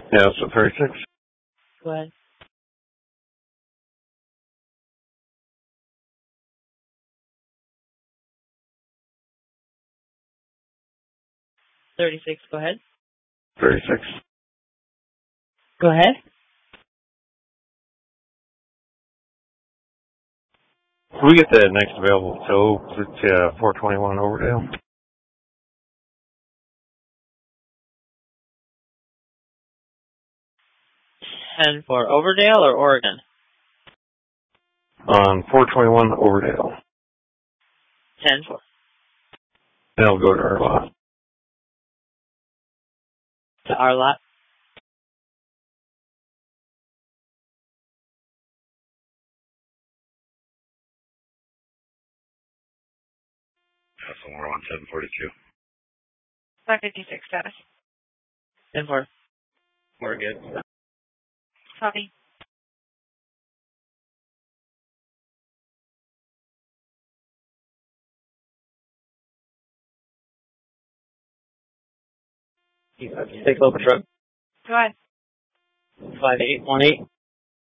Yeah, so 36. Go ahead. $36, go ahead. 36. Go ahead. We get the next available tow. It's 421 Overdale. 10 for Overdale or Oregon? On 421 Overdale. 10 for. That'll go to our lot. To our lot. That's the one on 742. 556 status. 10 for. We're good. Copy. Take over truck. Go ahead. 5818.